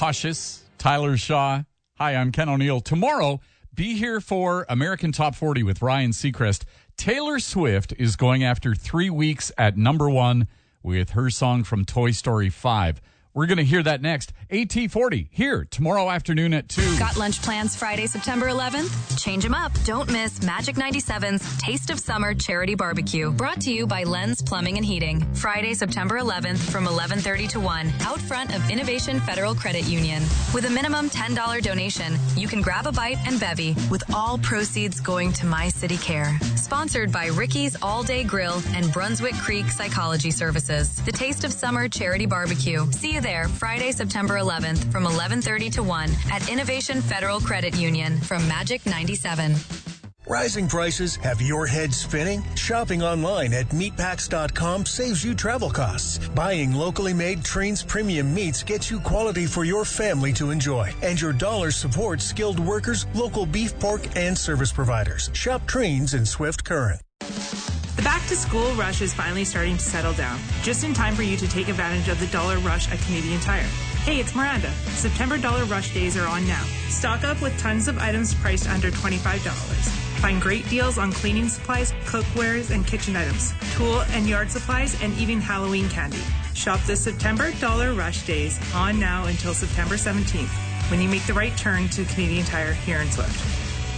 cautious. Tyler Shaw. Hi, I'm Ken O'Neill. Tomorrow, be here for American Top 40 with Ryan Seacrest. Taylor Swift is going after 3 weeks at number one with her song from Toy Story 5. We're going to hear that next. AT40 here tomorrow afternoon at 2. Got lunch plans Friday, September 11th? Change them up. Don't miss Magic 97's Taste of Summer Charity Barbecue. Brought to you by Lens Plumbing and Heating. Friday, September 11th from 11:30 to 1 out front of Innovation Federal Credit Union. With a minimum $10 donation, you can grab a bite and bevy with all proceeds going to My City Care. Sponsored by Ricky's All Day Grill and Brunswick Creek Psychology Services. The Taste of Summer Charity Barbecue. See you there Friday, September 11th from 11:30 to 1 at Innovation Federal Credit Union from Magic 97. Rising prices have your head spinning? Shopping online at meatpacks.com saves you travel costs. Buying locally made Trains premium meats gets you quality for your family to enjoy. And your dollars support skilled workers, local beef, pork, and service providers. Shop Trains in Swift Current. The back-to-school rush is finally starting to settle down, just in time for you to take advantage of the Dollar Rush at Canadian Tire. Hey, it's Miranda. September Dollar Rush days are on now. Stock up with tons of items priced under $25. Find great deals on cleaning supplies, cookwares, and kitchen items, tool and yard supplies, and even Halloween candy. Shop this September Dollar Rush days on now until September 17th, when you make the right turn to Canadian Tire here in Swift.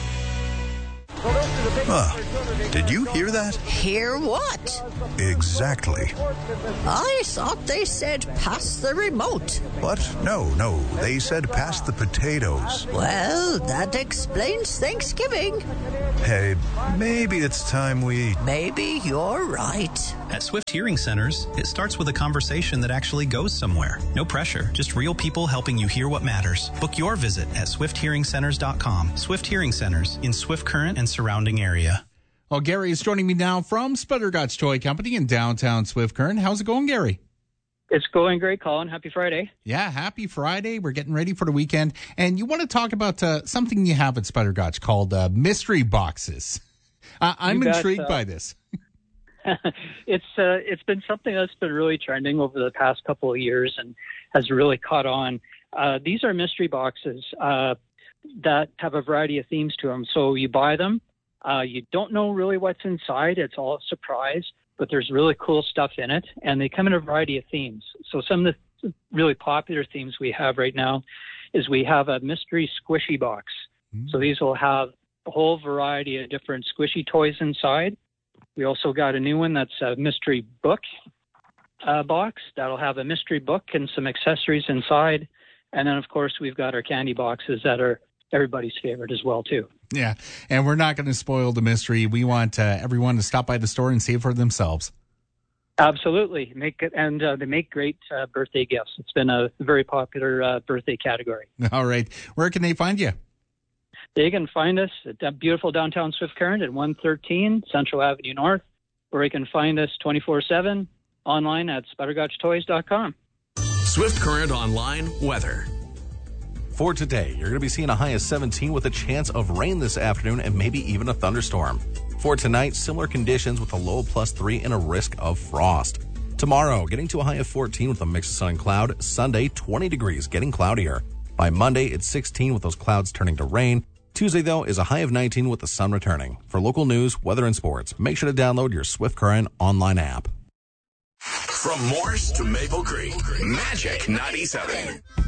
Did you hear that? Hear what? Exactly. I thought they said pass the remote. What? No. They said pass the potatoes. Well, that explains Thanksgiving. Hey, maybe it's time we... Maybe you're right. At Swift Hearing Centers, it starts with a conversation that actually goes somewhere. No pressure, just real people helping you hear what matters. Book your visit at swifthearingcenters.com. Swift Hearing Centers in Swift Current and surrounding area. Well, Gary is joining me now from Spuddergot's Toy Company in downtown Swift Current. How's it going, Gary? It's going great, Colin. Happy Friday. Yeah, happy Friday. We're getting ready for the weekend. And you want to talk about something you have at Spuddergot's called mystery boxes. I'm intrigued by this. It's been something that's been really trending over the past couple of years and has really caught on. These are mystery boxes that have a variety of themes to them. So you buy them. You don't know really what's inside. It's all a surprise, but there's really cool stuff in it, and they come in a variety of themes. So some of the really popular themes we have right now is we have a mystery squishy box. So these will have a whole variety of different squishy toys inside. We also got a new one that's a mystery book box that'll have a mystery book and some accessories inside. And then, of course, we've got our candy boxes that are everybody's favorite as well, too. Yeah, and we're not going to spoil the mystery. We want everyone to stop by the store and see it for themselves. Absolutely. They make great birthday gifts. It's been a very popular birthday category. All right. Where can they find you? They can find us at beautiful downtown Swift Current at 113 Central Avenue North, or you can find us 24/7 online at spuddergotstoys.com. Swift Current Online weather. For today, you're going to be seeing a high of 17 with a chance of rain this afternoon and maybe even a thunderstorm. For tonight, similar conditions with a low of +3 and a risk of frost. Tomorrow, getting to a high of 14 with a mix of sun and cloud. Sunday, 20 degrees, getting cloudier. By Monday, it's 16 with those clouds turning to rain. Tuesday, though, is a high of 19 with the sun returning. For local news, weather, and sports, make sure to download your Swift Current online app. From Morse to Maple Creek, Magic 97.